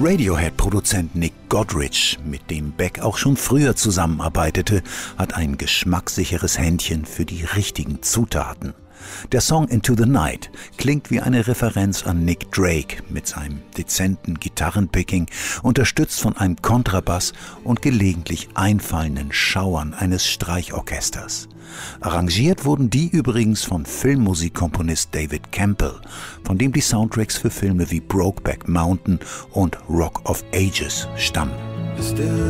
Radiohead-Produzent Nick Godrich, mit dem Beck auch schon früher zusammenarbeitete, hat ein geschmackssicheres Händchen für die richtigen Zutaten. Der Song Into the Night klingt wie eine Referenz an Nick Drake mit seinem dezenten Gitarrenpicking, unterstützt von einem Kontrabass und gelegentlich einfallenden Schauern eines Streichorchesters. Arrangiert wurden die übrigens von Filmmusikkomponist David Campbell, von dem die Soundtracks für Filme wie Brokeback Mountain und Rock of Ages stammen. Still